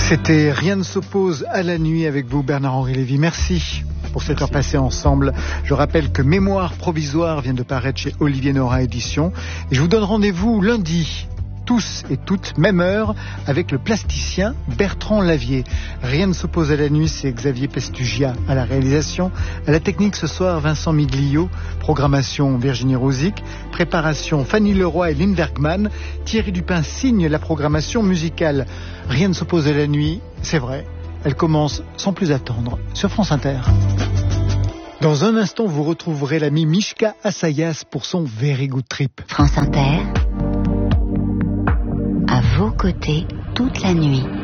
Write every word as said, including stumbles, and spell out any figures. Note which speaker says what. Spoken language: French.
Speaker 1: C'était Rien ne s'oppose à la nuit avec vous, Bernard-Henri Lévy. Merci pour cette heure passée ensemble. Je rappelle que Mémoire provisoire vient de paraître chez Olivier Nora Éditions. Et je vous donne rendez-vous lundi, tous et toutes, même heure, avec le plasticien Bertrand Lavier. Rien ne s'oppose à la nuit, c'est Xavier Pestugia à la réalisation. À la technique ce soir, Vincent Miglio. Programmation, Virginie Rosic. Préparation, Fanny Leroy et Lynn Bergman. Thierry Dupin signe la programmation musicale. Rien ne s'oppose à la nuit, c'est vrai. Elle commence sans plus attendre sur France Inter. Dans un instant, vous retrouverez l'ami Mishka Assayas pour son Very Good Trip.
Speaker 2: France Inter, à vos côtés toute la nuit.